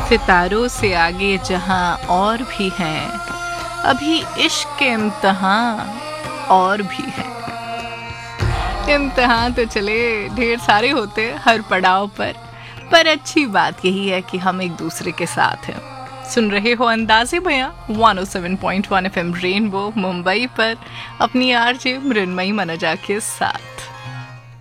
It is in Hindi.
सितारों से आगे जहां और भी हैं, अभी इश्क के इम्तिहान और भी हैं। इम्तिहान तो चले ढेर सारे होते हैं हर पड़ाव पर अच्छी बात यही है कि हम एक दूसरे के साथ हैं। सुन रहे हो अंदाज़े बयां 107.1 FM रेनबो मुंबई पर अपनी आरजे मृन्मयी मनजा के साथ।